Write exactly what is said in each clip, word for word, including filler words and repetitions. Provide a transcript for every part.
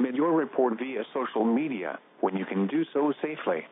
submit your report via social media when you can do so safely.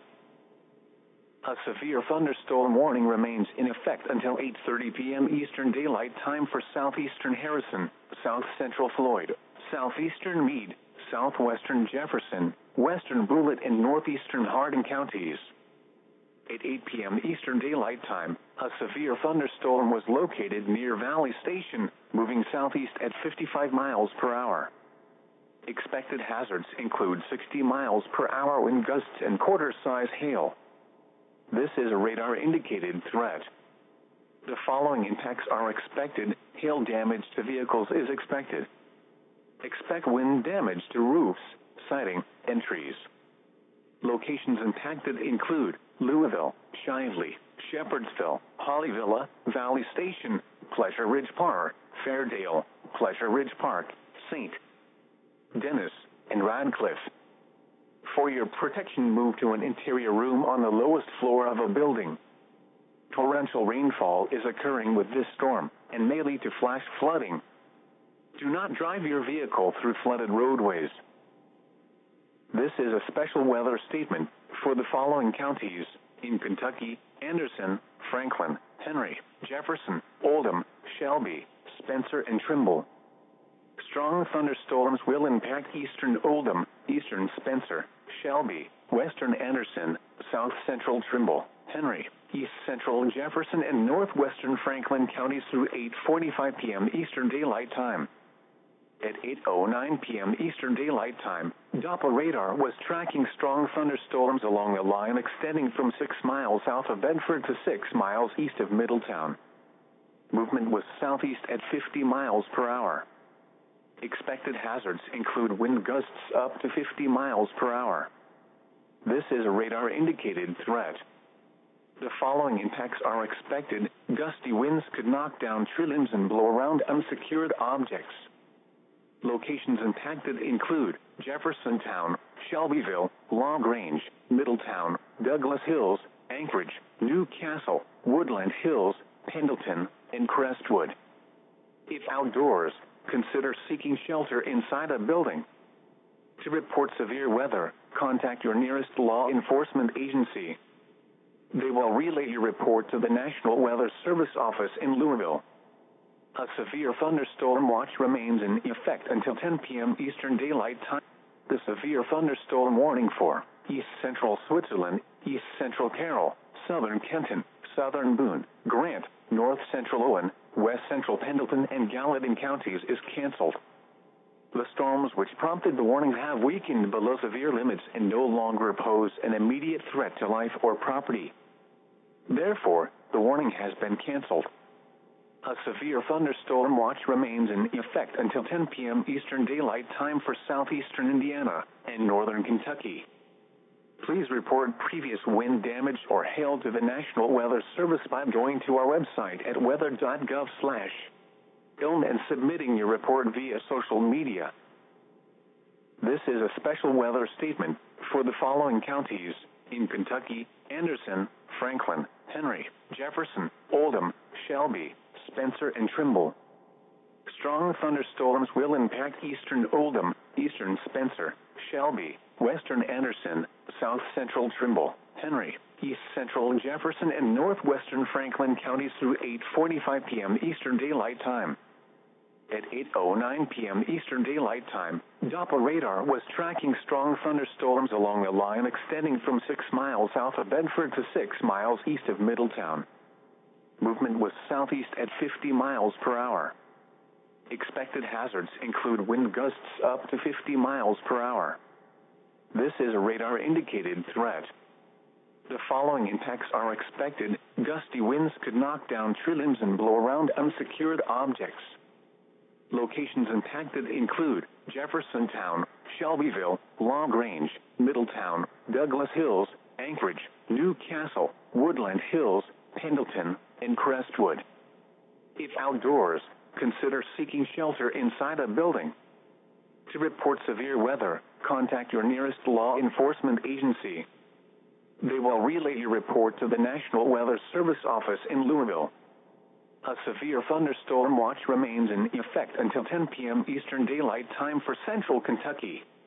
A severe thunderstorm warning remains in effect until eight thirty p m Eastern Daylight Time for southeastern Harrison, south central Floyd, southeastern Meade, southwestern Jefferson, western Bullitt, and northeastern Hardin counties. At eight p m Eastern Daylight Time, a severe thunderstorm was located near Valley Station, moving southeast at fifty-five miles per hour. Expected hazards include sixty miles per hour wind gusts and quarter-size hail. This is a radar-indicated threat. The following impacts are expected. Hail damage to vehicles is expected. Expect wind damage to roofs, siding, and trees. Locations impacted include Louisville, Shively, Shepherdsville, Hollyville, Valley Station, Pleasure Ridge Park, Fairdale, Pleasure Ridge Park, Saint Denis, and Radcliffe. For your protection, move to an interior room on the lowest floor of a building. Torrential rainfall is occurring with this storm and may lead to flash flooding. Do not drive your vehicle through flooded roadways. This is a special weather statement for the following counties in Kentucky: Anderson, Franklin, Henry, Jefferson, Oldham, Shelby, Spencer, and Trimble. Strong thunderstorms will impact eastern Oldham, eastern Spencer, Shelby, western Anderson, south central Trimble, Henry, east central Jefferson, and northwestern Franklin counties through eight forty-five p m Eastern Daylight Time. At eight oh nine p m Eastern Daylight Time, Doppler radar was tracking strong thunderstorms along a line extending from six miles south of Bedford to six miles east of Middletown. Movement was southeast at fifty miles per hour. Expected hazards include wind gusts up to fifty miles per hour. This is a radar-indicated threat. The following impacts are expected. Gusty winds could knock down tree limbs and blow around unsecured objects. Locations impacted include Jeffersontown, Shelbyville, LaGrange, Middletown, Douglas Hills, Anchorage, New Castle, Woodland Hills, Pendleton, and Crestwood. If outdoors, consider seeking shelter inside a building. To report severe weather, contact your nearest law enforcement agency. They will relay your report to the National Weather Service office in Louisville. A severe thunderstorm watch remains in effect until ten p m Eastern Daylight Time. The severe thunderstorm warning for East Central Switzerland, East Central Carroll, Southern Kenton, Southern Boone, Grant, North Central Owen, West Central Pendleton, and Gallatin counties is canceled. The storms which prompted the warning have weakened below severe limits and no longer pose an immediate threat to life or property. Therefore, the warning has been canceled. A severe thunderstorm watch remains in effect until ten p m Eastern Daylight Time for southeastern Indiana and northern Kentucky. Please report previous wind damage or hail to the National Weather Service by going to our website at weather dot gov slash film and submitting your report via social media. This is a special weather statement for the following counties in Kentucky: Anderson, Franklin, Henry, Jefferson, Oldham, Shelby, Spencer, and Trimble. Strong thunderstorms will impact eastern Oldham, eastern Spencer, Shelby, western Anderson, south central Trimble, Henry, east central Jefferson, and northwestern Franklin counties through eight forty-five p m Eastern Daylight Time. At eight oh nine p m Eastern Daylight Time, Doppler radar was tracking strong thunderstorms along a line extending from six miles south of Bedford to six miles east of Middletown. Movement was southeast at fifty miles per hour. Expected hazards include wind gusts up to fifty miles per hour. This is a radar-indicated threat. The following impacts are expected. Gusty winds could knock down tree limbs and blow around unsecured objects. Locations impacted include Jeffersontown, Shelbyville, LaGrange, Middletown, Douglas Hills, Anchorage, New Castle, Woodland Hills, Pendleton, and Crestwood. If outdoors, consider seeking shelter inside a building. To report severe weather, contact your nearest law enforcement agency. They will relay your report to the National Weather Service office in Louisville. A severe thunderstorm watch remains in effect until ten p m Eastern Daylight Time for central Kentucky.